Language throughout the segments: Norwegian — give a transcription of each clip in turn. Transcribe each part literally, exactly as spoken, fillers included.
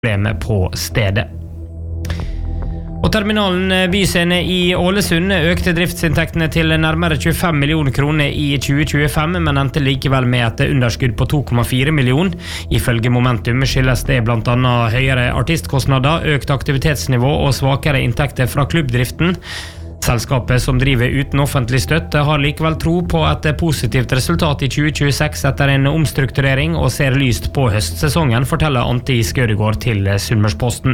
problemet på stedet. Og terminalen Byscene i Ålesund økte driftsinntektene til nærmere tjuefem millioner kroner i tjue tjuefem, men endte likevel med et underskudd på to komma fire millioner. Ifølge Momentum skyldes det blant annet høyere artistkostnader, økt aktivitetsnivå og svakere inntekter fra klubbdriften. Selskapet som driver uten offentlig støtte har likevel tro på et positivt resultat i tjue tjueseks etter en omstrukturering og ser lyst på høstsesongen, forteller Antti Skødegård til Sunnmørsposten.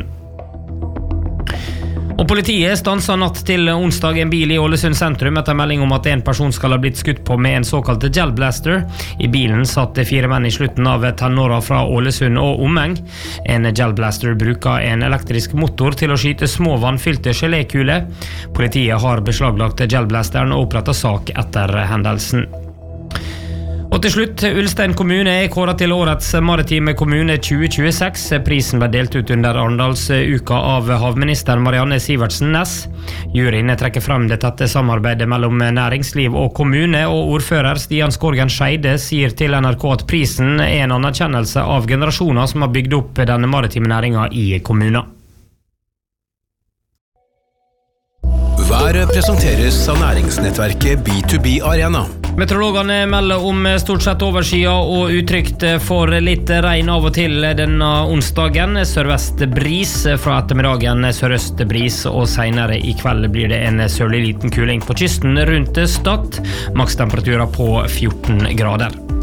Og politiet stanset natt til onsdag en bil i Ålesund sentrum etter melding om at en person skal ha blitt skutt på med en såkalt gelblaster. I bilen satt fire menn i slutten av tenåra fra Ålesund og omheng. En gelblaster bruker en elektrisk motor til å skyte små vannfylte gelékuler. Politiet har beslaglagt gelblasteren og opprettet sak etter hendelsen. Og til slutt, Ulstein kommune er kåret til årets maritime kommune tjue tjueseks. Prisen ble delt ut under Arendalsuka av havminister Marianne Sivertsen Næss. Juryen trekker frem det tette samarbeidet mellom næringsliv og kommune, og ordfører Stian Skorgen Scheide sier til N R K at prisen er en anerkjennelse av generasjoner som har bygd opp denne maritime næringen i kommunen. Været presenteres av næringsnettverket B to B Arena. Meteorologene melder om stort sett overskya og utrygt for litt regn av og til denne onsdagen. Sørvest bris fra ettermiddagen, sørøst bris, og senere i kveld blir det en sørlig liten kuling på kysten rundt Stad. Makstemperaturer på fjorten grader.